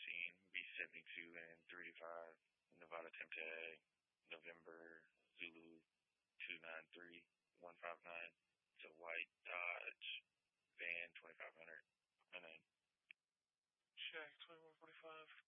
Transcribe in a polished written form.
B72 and 35, Nevada Tempe, November Zulu 293159. It's a white Dodge van 2500. My name. Check 2145.